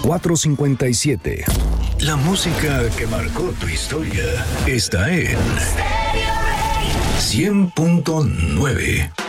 457. La música que marcó tu historia está en 100.9.